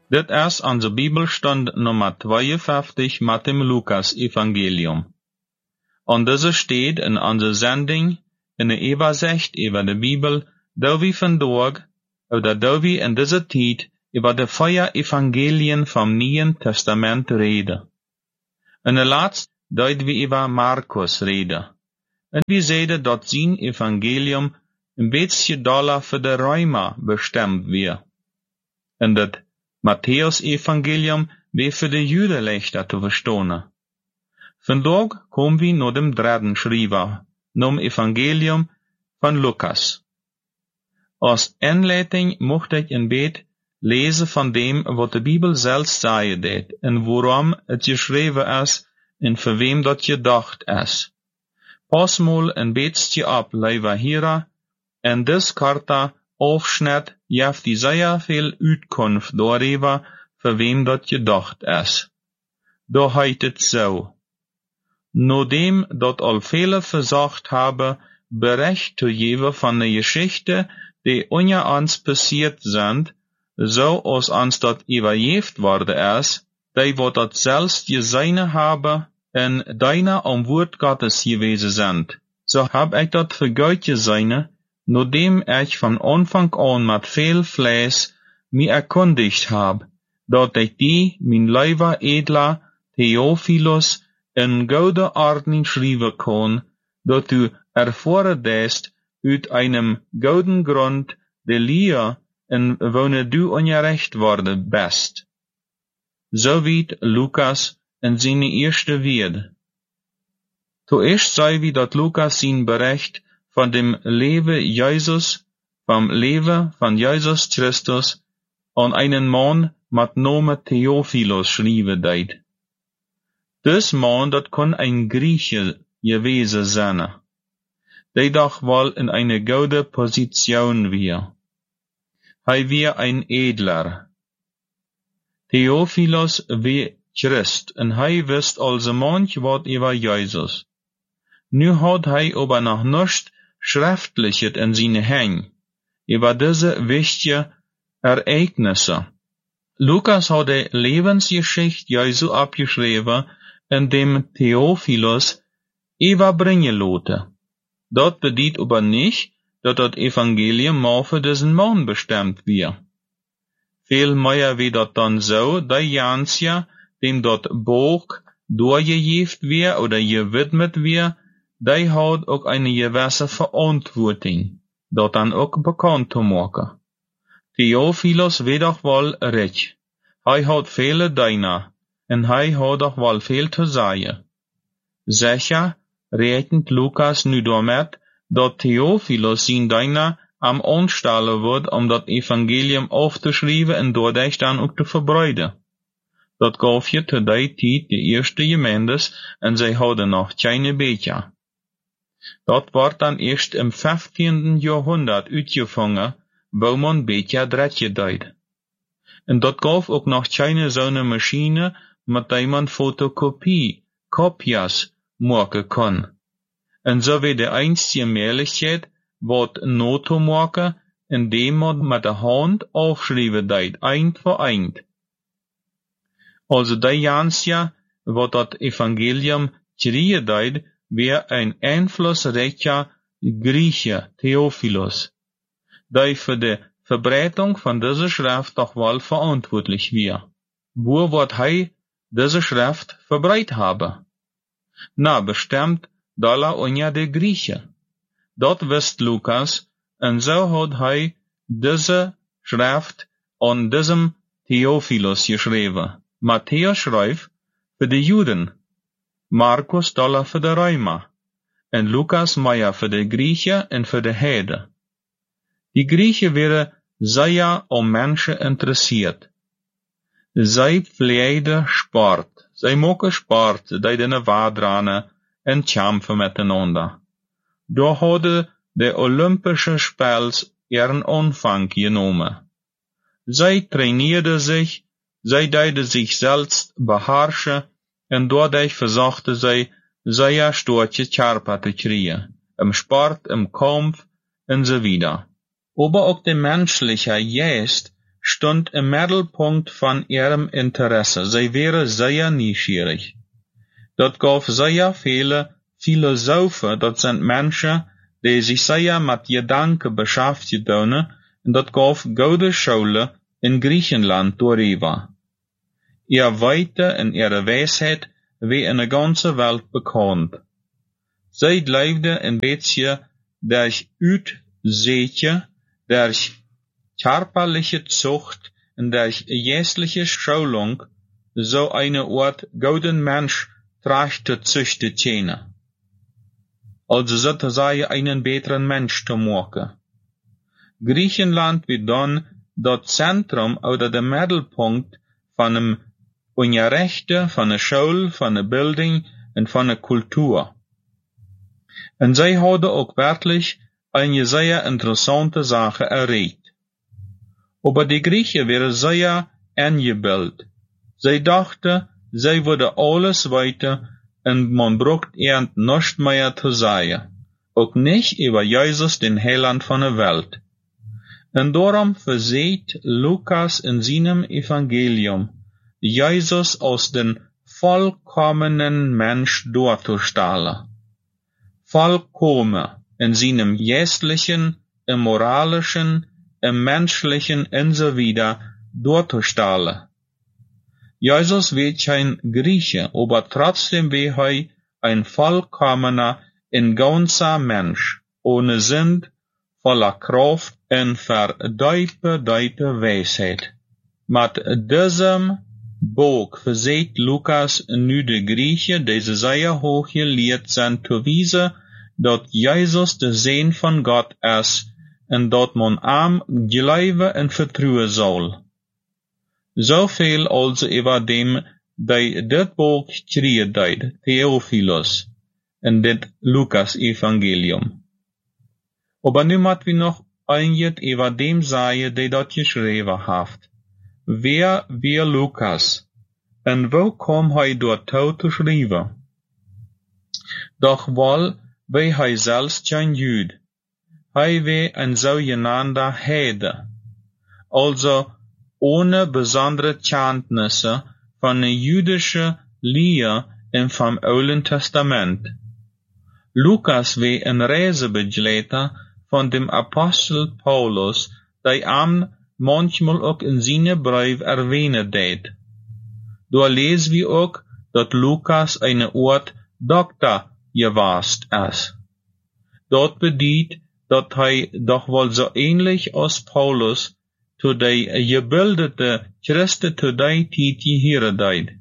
Dit is onze Bibelstund Nummer 52 mit dem Lukas-Evangelium. Und diese steht in unserer Sendung in der Übersicht über die Bibel, da wir vandaag, oder da wir in dieser Zeit über die 4 Evangelien vom Neuen Testament reden. In der laatste deuten wir über Markus reden. Und wir sehen, dass sein Evangelium ein bisschen doller für die Römer bestimmt wird. Und das Matthäus-Evangelium wird für die Juden leichter zu verstehen. Vandaag kommen wir naar dem dritten Schreiber, nom Evangelium von Lukas. Als Einleitung möchte ich ein Bett lesen von dem, was die Bibel selbst sagen deed, und worum es geschrieben ist, und für wem das gedacht ist. Pas mal ein beetje ab, lieber Hörer, en dis korte Aufschnitt geeft die sehr viel Uitkunft darüber, für wem das gedacht ist. Da heißt es so: Nachdem dat al viele versucht haben, Bericht zu geben von der Geschichte, die unter uns passiert sind, so als uns dat übergeben worden ist, die wat dat selbst gesehen haben, in deiner am Wort Gottes gewesen sind. So hab ich dat für Gott gesehen, nachdem ich von Anfang an mit viel Fleiß mich erkundigt hab, dat ich die, mein lieber edler Theophilus, in gute Ordnung schreiben kann, dat du erfahren hast, uit einem guten Grund, de Lehre, in wonne du ungerecht worden bist. So weit Lukas in seine erste Wort. Zuerst sei wie dat Lukas sein Bericht von dem Leben Jesus, vom Leben von Jesus Christus, an einen Mann mit Namen Theophilus schreiben deed. Dus Mann, dat kon ein Grieche gewesen sein, der doch wohl in eine gute Position war. War ein Edler. Theophilus war Christ, und wist also manch wat über Jesus. Nu hat aber noch nichts Schriftliches in seine Hände über diese wichtigen Ereignisse. Lukas hat die Lebensgeschichte Jesu abgeschrieben, in dem Theophilus überbringen lassen. Das bedeutet aber nicht, dass das Evangelium mal für diesen Mann bestimmt wird. Vielmehr wird das dann so, der Jansia, dem dort Buch durchgegeben wird oder gewidmet wird, der hat auch eine gewisse Verantwortung, das dann auch bekannt zu machen. Theophilus wird auch wohl recht. Hat viele Diener, und hat auch wohl viel zu sagen. Sicher rechnet Lukas nu damit, dass Theophilus sein Diener am Anstellen wird, das Evangelium aufzuschreiben und dadurch dann auch zu verbreiten. Dat gaf je te die tijd de eerste gemeentes en zij hadden nog keine Becher. Dat wordt dan eerst im 15. Jahrhundert uitgevangen, wo man Becher dredje deed. En dat gaf ook nog keine zo'n machine, met die man kopias maken kon. En zo werd de einzige Möglichkeit, wat not te maken, indem man met de hand aufschrijven deed, eind voor eind. Also der Jansia, wat dat Evangelium schreien deed, weer ein einflussreicher Grieche, Theophilus, der für die Verbreitung von dieser Schrift doch wohl verantwortlich war. Wo wird diese Schrift verbreitet haben? Na, bestimmt doller unter die Grieche. Dat wist Lukas, und so hat diese Schrift an diesem Theophilus geschrieben. Matthäus schreibt für die Juden, Markus doller für die Römer, und Lukas mehr für die Griechen und für die Heiden. Die Griechen wären sehr Menschen interessiert. Sie pflegen Sport. Sie machen Sport, die den Wadranen und kämpfen miteinander. Da hadden die Olympische Spiele ihren Anfang genommen. Sie trainierten sich, sie deden sich selbst beherrschen, und dadurch versuchten sie, sehr starke Körper zu kriegen, im Sport, im Kampf und so weiter. Aber auch der menschliche Geist stond im Mittelpunkt von ihrem Interesse. Sie wären sehr neugierig. Dat gaf sehr viele Philosophen, dat sind Menschen, die sich sehr mit Gedanken beschäftigt haben, und dat gaf gouden Schulen in Griechenland darüber. Ihr Weite und ihre Weisheit wie in der ganzen Welt bekannt. Sie leefden een beetje durch Uitzeetje, durch körperliche Zucht und durch geistliche Schulung, so eine Art gouden Mensch tracht zu züchten, also sozusagen einen besseren Mensch zu machen. Griechenland wird dann das Zentrum oder der Mittelpunkt von dem Unterrichten, von der Schule, von der Bildung und von der Kultur. Und sie hadden auch wirklich eine sehr interessante Sache erreicht. Aber die Griechen waren sehr eingebildet. Sie dachten, sie würden alles weiter und man braucht ihnen nichts mehr zu sagen. Auch nicht über Jesus, den Heiland von der Welt. Und darum verseht Lukas in seinem Evangelium Jesus aus den vollkommenen Mensch darzustellen. Vollkommen in seinem geistlichen, im moralischen, im menschlichen und so wieder darzustellen. Jesus wird kein Grieche, aber trotzdem wie er ein vollkommener, ein ganzer Mensch, ohne Sünd, voller Kraft und verdeutete Weisheit. Mit diesem Buch verseht Lukas nu de Griechen, die sehr hoch gelehrt sind, zu wissen, dass Jesus der Sohn von Gott ist und dass man ihm glauben und vertrauen soll. So viel also über dem, die dit Buch geschrieben hat, Theophilus, in dit Lukas Evangelium. Aber nu moet we nog einiges über dem sagen, die dort geschrieben hat. Wer war Lukas? Und wo kam er dorthin zu schreiben? Doch wohl war er selbst kein Jude. Er war ein sogenannter Heide, also ohne besondere Kenntnisse von der jüdischen Lehre und vom Alten Testament. Lukas war ein Reisebegleiter von dem Apostel Paulus, der ihm manchmal auch in seine Briefe erwähnen deed. Da lesen wir auch, dass Lukas eine Art Doktor gewesen ist. Dort bedeutet, dass er doch wohl so ähnlich als Paulus zu der gebildete Christen zu der Zeit gehören deed.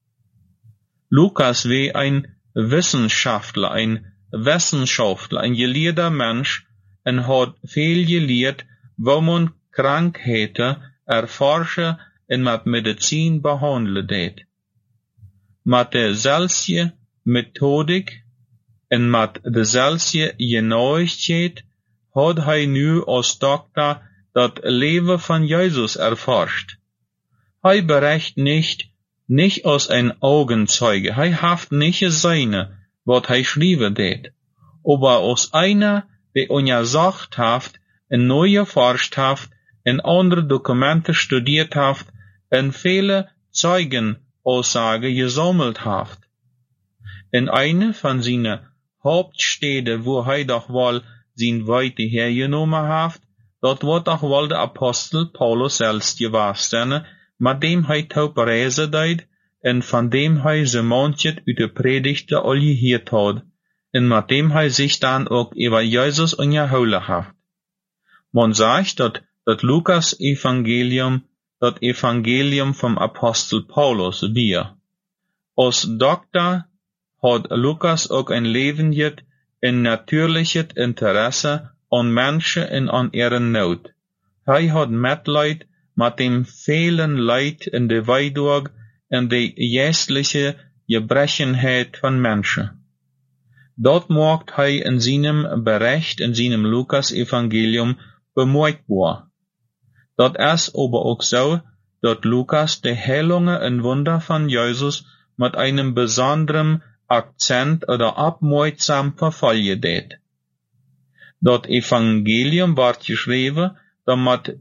Lukas war ein Wissenschaftler, ein gelehrter Mensch und hat viel gelehrt, wo man Krankheiten erforschen und mit Medizin behandeln deed. Mit der selben Methodik und mit der selben Genauigkeit hat er nu als Doktor das Leben von Jesus erforscht. Er berichtet nicht als ein Augenzeuge, er haft nicht seine, was er schreiben deed, aber als einer, der untersucht hat, und neu erforscht hat, und andere Dokumente studiert hat, und viele Zeugenaussagen gesammelt hat. In eine von seinen Hauptstädten, wo er doch wohl sein Weite hergenommen hat, dort wird auch wohl der Apostel Paulus selbst gewesen, mit dem er taub reisen deed, und von dem er so manches uit de Predigten all gehört hat, und mit dem er sich dann auch über Jesus unterhalten hat. Man sagt, dass das Lukas Evangelium, das Evangelium vom Apostel Paulus wir. Als Doktor hat Lukas auch ein Leben gehabt in natürliches Interesse an Menschen und an ihren Not. Er hat Mitleid mit dem vielen Leid in der Weidurg und der geistliche Gebrechenheit von Menschen. Dort macht er in seinem Bericht, in seinem Lukas-Evangelium bemerkbar. Dort ist aber auch so, dass Lukas die Heilungen und Wunder von Jesus mit einem besonderen Akzent oder abmerksam verfolgen deed. Das Evangelium wird geschrieben, damit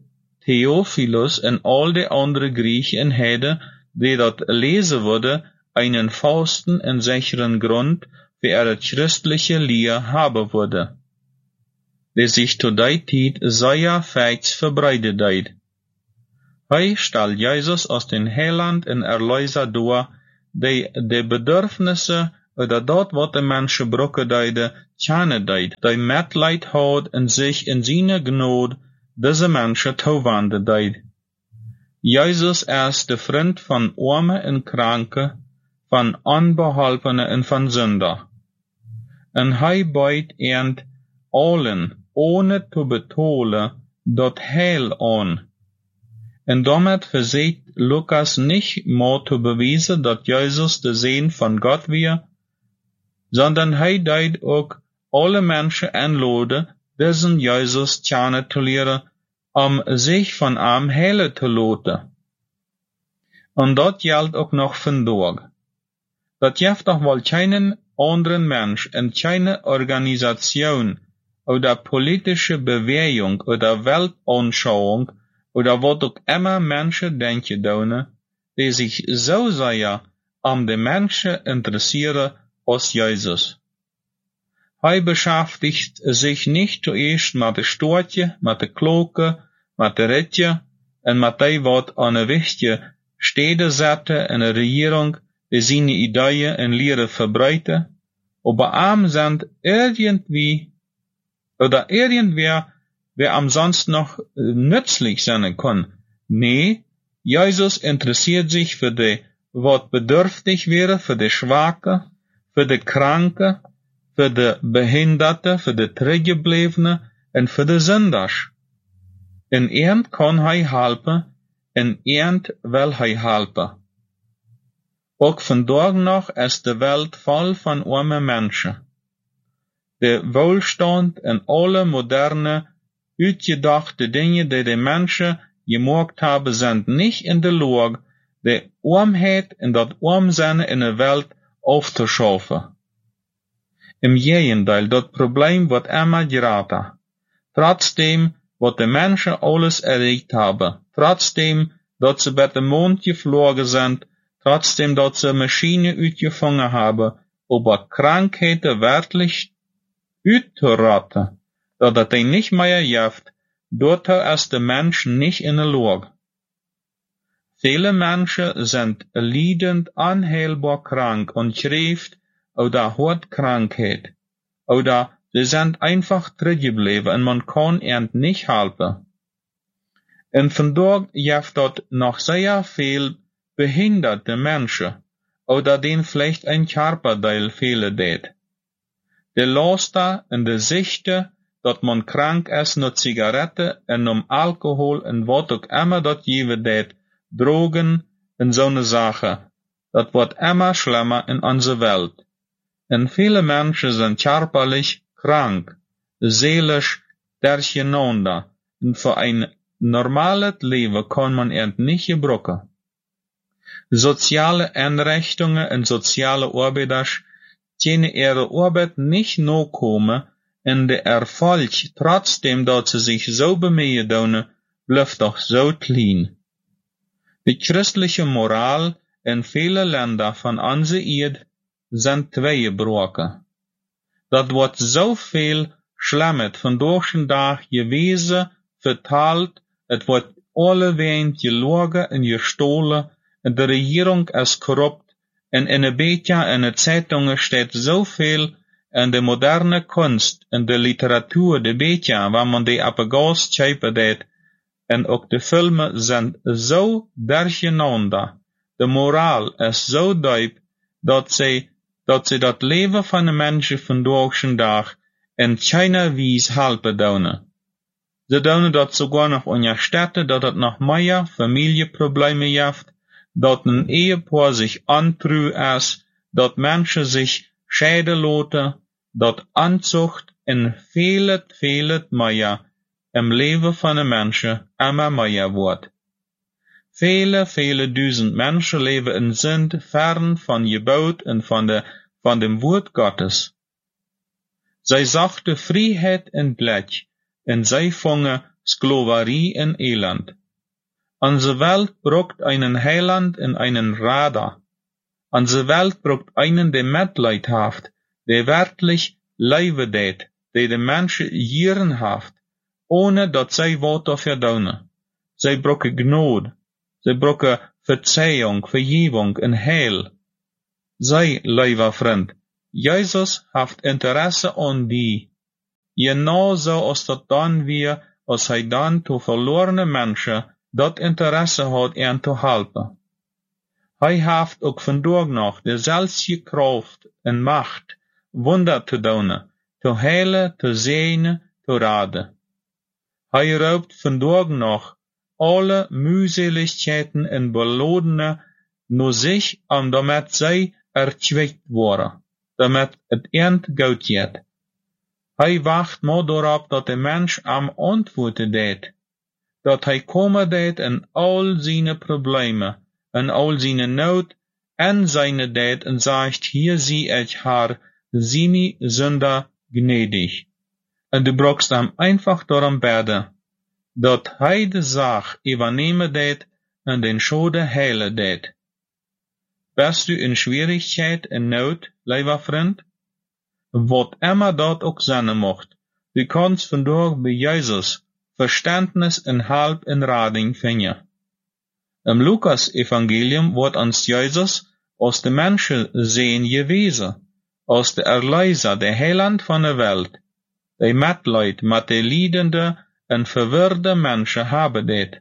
Theophilus en al de andere Griechen hadden, die dat lezen worden, einen vasten en sicheren Grund für ihre christliche Lehre haben würde, die sich zu der Zeit sehr fähig verbreitet hat. Hij stellt Jesus als den Heiland en Erlöser door, die de Bedürfnisse oder dat wat de Menschen brauchen deide, kennen deid, die Mitleid hat en sich in seine Gnade diese Menschen toewenden deid. Jesus ist der Freund von Armen en Kranken, van Onbeholpenen en van Sünder. En hij biedt ihnen allen, ohne te betonen, dat Heil an. En damit versucht Lukas nicht mehr zu beweisen, dass Jesus der Sohn von Gott war, sondern er deed auch alle Menschen einladen, diesen Jesus kennen zu lernen, sich von ihm heilen zu lassen. Und das gilt auch noch vandaag. Das gibt doch wohl keinen anderen Mensch und keine Organisation oder politische Bewegung oder Weltanschauung oder wat ook immer Menschen denken doen, die sich so sehr de Menschen interessieren als Jesus. Hij beschäftigt sich nicht zuerst mit de Stortje, mit de Kloke, mit de Ritje en met die wat aan een wichtige Stede zetten en een Regierung, die seine Ideen en Lehre verbreiten, aber am sind irgendwie oder irgendwer, wer am sonst noch nützlich sein kann. Nee, Jesus interessiert sich für die, was bedürftig wäre, für die Schwache, für die Kranke, für die Behinderte, für die Teruggebliebene und für die Sünders. In irgend kann hij helpen, in irgend will hij helpen. Ook vandaag nog ist de Welt voll von armen Menschen. Der Wohlstand en alle moderne uitgedachte Dinge, die die Menschen gemacht haben, sind nicht in der Lage, die Armheit und das Armsein in der Welt aufzuschaffen. Im Gegenteil, das Problem wird immer größer. Trotzdem, was die Menschen alles erreicht haben, trotzdem, dass sie bei dem Mond geflogen sind, trotzdem, dass sie Maschinen uitgefangen haben, aber Krankheiten wirklich uitzurotten, dat het hij nicht mehr jaft, dort ist der Mensch nicht in der Lage. Viele Menschen sind leidend unheilbar krank und schreift oder hat Krankheit, oder sie sind einfach zurückgeblieben und man kann ihnen nicht helfen. Und vandaag jaft dort noch sehr viel behinderte Menschen, oder denen vielleicht ein Körperteil fehlen det. De laatste en de zichte, dat man krank is naar Zigaretten en Alkohol en wat ook immer dat geven deed, Drogen en zo'n Sache. Dat wordt immer schlimmer in onze Welt. En viele Menschen sind körperlich krank, seelisch durcheinander. En für ein normales Leben kann man nicht gebruiken. Soziale Einrichtungen en soziale Arbeiters kunnen ihre Arbeit nicht nachkommen und der Erfolg, trotzdem dass sie sich so bemühen doen, bleibt doch so klein. Die christliche Moral in vielen Ländern von unserer Erde sind tweegebroken. Dat wordt so viel Schlimmes von durch den Tag gewesen, verteilt, het wordt alleween gelogen en gestohlen, en de Regierung ist korrupt, en in de Media en de Zeitungen steht so viel in de moderne Kunst, in de Literatur, de Media, waar man die Apagos schrijven deed, en ook de Filme sind so durcheinander. De Moral ist so diep, dat sie dat Leben van de Menschen vandaag den Dag in keiner Weise helpen doen. Ze doen dat sogar nog in je Städte, dat het nog meer Familienprobleme heeft, dat een Ehepaar sich antreu ist, dat Menschen sich scheiden lassen, dat Anzucht in vielet mehr im Leben von den Menschen immer mehr wird. Viele duizend Menschen leben in Sünd, fern von Gebot und von dem Wort Gottes. Zij zachte Freiheit und Glück, und zij vangen Sklaverei en Elend. Onze Welt braucht einen Heiland en einen Rader. Onze Welt braucht einen, der Mitleid haft, der wirklich Leben deed, der de Menschen jieren haft, ohne dat zij wat dafür doen. Zij brauchen Gnade, zij brauchen Verzeihung, Vergebung en Heil. Zij, lieber Freund, Jesus haft Interesse an die. Genau so als dat dan weer, als hij dan to verlorene Menschen dat Interesse had en te helpen. Hij haft ook vandaag nog dezelfde kracht en macht, wunder te doen, te heilen, te zegenen, te raden. Hij roept vandaag nog alle mühseligkeiten en belodenen naar zich, omdat zij erkwijt worden, damit het eind goed gaat. Hij wacht maar daarop dat de mens am antwoorden deed, dat hij komen deed in al zijn problemen, in al zijn nood, en zijn deed en zegt, hier zie ik haar, zie mij zonder gnädig. En du brauchst hem einfach darum bidden, dat hij de zaak übernehmen deed en den schade heilen deed. Bist du in Schwierigkeit en nood, lieber Freund? Wat immer dat ook zijn mocht, du kannst vandaag bij Jezus Verständnis en Hulp en Rading vinden. Im Lukas-Evangelium wordt ons Jezus als de Menschen sehen gewesen, als de Erlöser, de Heiland van de Welt, die Mitleid met de liedende en verwirrde Menschen haben deed.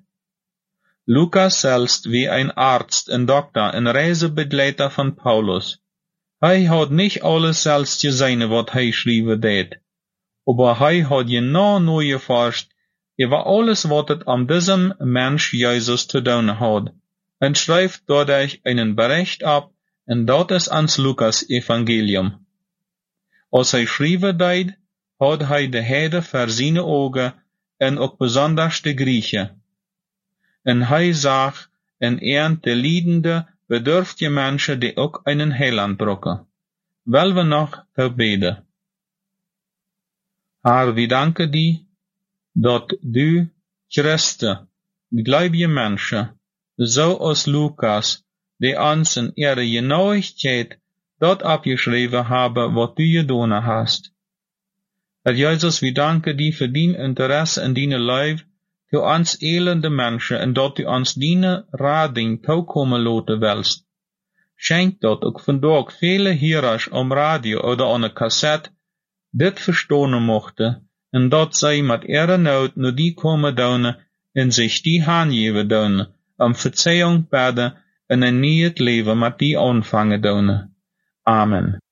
Lukas selbst wie ein Arzt, ein Doktor, ein Reisebegleiter von Paulus. Hij had nicht alles selbst gesehen, wat hij schrijven deed, aber hij had genau nur geforscht über alles, wat het an diesem Mensch Jesus zu tun had, en schrijft dadurch einen Bericht ab, en dat is ans Lukas-Evangelium. Als hij schrijven deed, had hij de Heide voor zijn ogen, en ook besonders de Griechen. En hij zag en de liedende, bedürftige Menschen, die ook einen Heiland brauchen. Wel we nog te beden. Herr, we danken die, dat du, Christen, gläubige Menschen, so als Lukas, die ons in ihre Genauigkeit dat abgeschrieben haben, wat du gedaan hast. Herr Jesus, we danken die für dien Interesse in dine Leib, zu ons elende Menschen, en dat du ons dine Rading toekomen laten wilst. Schenk dat ook vandaag vele hierers om radio oder aan een cassette dit verstonen mochten, en dat zij met ihre nood naar die komen doen en zich die aangeven doen, om verzeihung bidden en een nieuw leven met die aanvangen doen. Amen.